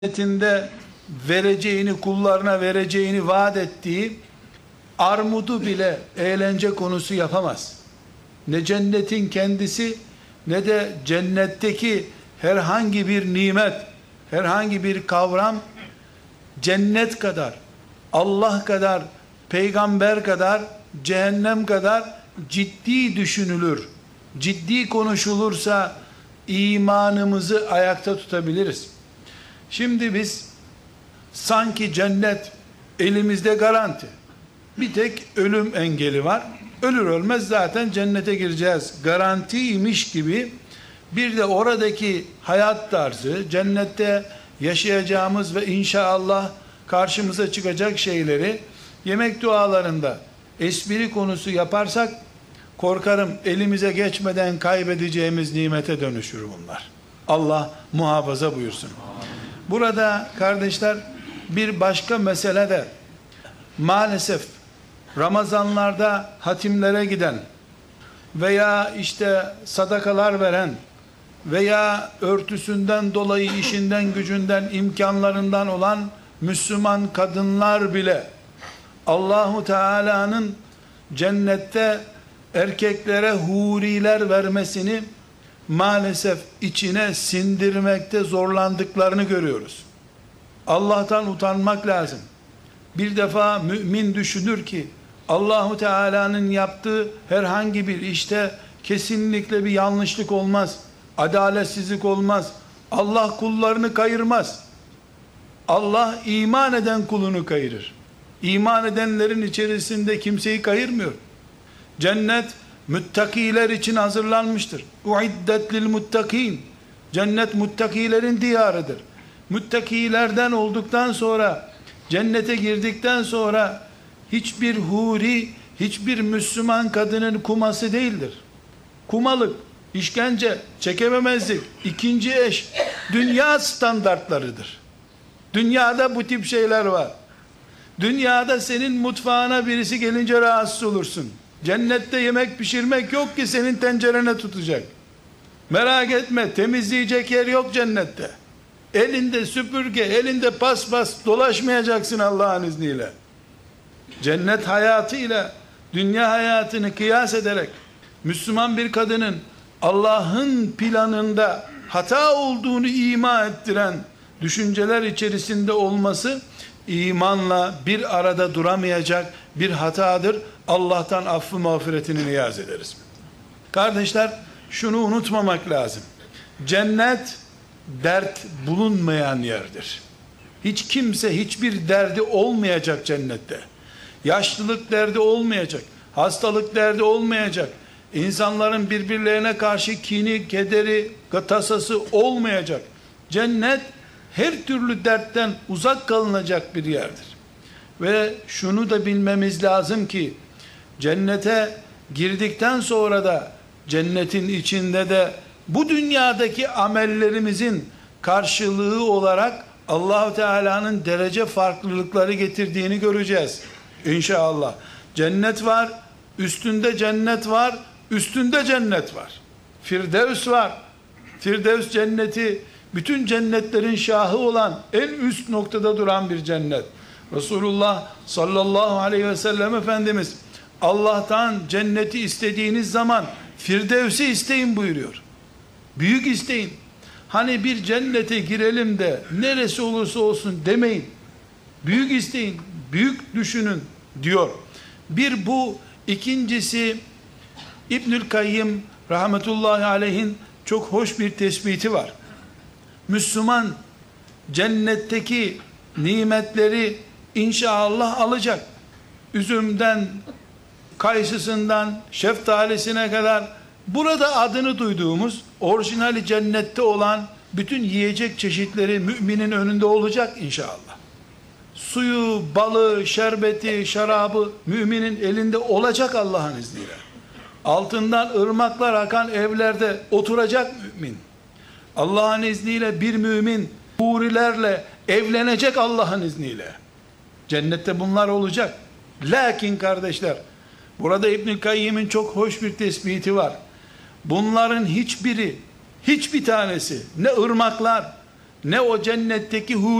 cennetinde vereceğini, kullarına vereceğini vaat ettiği armudu bile eğlence konusu yapamaz. Ne cennetin kendisi ne de cennetteki herhangi bir nimet, herhangi bir kavram cennet kadar, Allah kadar, peygamber kadar, cehennem kadar ciddi düşünülür. Ciddi konuşulursa imanımızı ayakta tutabiliriz. Şimdi biz sanki cennet elimizde garanti. Bir tek ölüm engeli var. Ölür ölmez zaten cennete gireceğiz. Garantiymiş gibi bir de oradaki hayat tarzı, cennette yaşayacağımız ve inşallah karşımıza çıkacak şeyleri yemek dualarında espri konusu yaparsak korkarım elimize geçmeden kaybedeceğimiz nimete dönüşür bunlar. Allah muhafaza buyursun. Burada kardeşler bir başka mesele de maalesef Ramazanlarda hatimlere giden veya işte sadakalar veren veya örtüsünden dolayı işinden gücünden imkanlarından olan Müslüman kadınlar bile Allahu Teala'nın cennette erkeklere huriler vermesini maalesef içine sindirmekte zorlandıklarını görüyoruz. Allah'tan utanmak lazım. Bir defa mümin düşünür ki Allahu Teala'nın yaptığı herhangi bir işte kesinlikle bir yanlışlık olmaz. Adaletsizlik olmaz. Allah kullarını kayırmaz. Allah iman eden kulunu kayırır. İman edenlerin içerisinde kimseyi kayırmıyor. Cennet müttakiler için hazırlanmıştır. Uiddet lil muttakin. Cennet muttakilerin diyarıdır. Müttakilerden olduktan sonra, cennete girdikten sonra hiçbir huri, hiçbir Müslüman kadının kuması değildir. Kumalık, işkence, çekememezlik, ikinci eş, dünya standartlarıdır. Dünyada bu tip şeyler var. Dünyada senin mutfağına birisi gelince rahatsız olursun. Cennette yemek pişirmek yok ki senin tencerene tutacak. Merak etme, temizleyecek yer yok cennette. Elinde süpürge, elinde paspas dolaşmayacaksın Allah'ın izniyle. Cennet hayatıyla dünya hayatını kıyas ederek Müslüman bir kadının Allah'ın planında hata olduğunu ima ettiren düşünceler içerisinde olması imanla bir arada duramayacak bir hatadır. Allah'tan affı mağfiretini niyaz ederiz. Kardeşler, şunu unutmamak lazım. Cennet dert bulunmayan yerdir. Hiç kimse hiçbir derdi olmayacak cennette. Yaşlılık derdi olmayacak. Hastalık derdi olmayacak. İnsanların birbirlerine karşı kini, kederi, tasası olmayacak. Cennet her türlü dertten uzak kalınacak bir yerdir. Ve şunu da bilmemiz lazım ki cennete girdikten sonra da cennetin içinde de bu dünyadaki amellerimizin karşılığı olarak Allah-u Teala'nın derece farklılıkları getirdiğini göreceğiz. İnşallah. Cennet var, üstünde cennet var, üstünde cennet var. Firdevs var. Firdevs cenneti bütün cennetlerin şahı olan en üst noktada duran bir cennet. Resulullah sallallahu aleyhi ve sellem Efendimiz Allah'tan cenneti istediğiniz zaman Firdevs'i isteyin buyuruyor. Büyük isteyin. Hani bir cennete girelim de neresi olursa olsun demeyin. Büyük isteyin, büyük düşünün diyor. Bir bu, ikincisi İbnül Kayyim rahmetullahi aleyhin çok hoş bir tespiti var. Müslüman cennetteki nimetleri inşallah alacak. Üzümden, kayısısından, şeftalisine kadar burada adını duyduğumuz orijinali cennette olan bütün yiyecek çeşitleri müminin önünde olacak inşallah. Suyu, balı, şerbeti, şarabı müminin elinde olacak Allah'ın izniyle. Altından ırmaklar akan evlerde oturacak mümin. Allah'ın izniyle bir mümin hurilerle evlenecek Allah'ın izniyle. Cennette bunlar olacak. Lakin kardeşler, burada İbn-i Kayyim'in çok hoş bir tespiti var. Bunların hiçbiri, hiçbir tanesi, ne ırmaklar, ne o cennetteki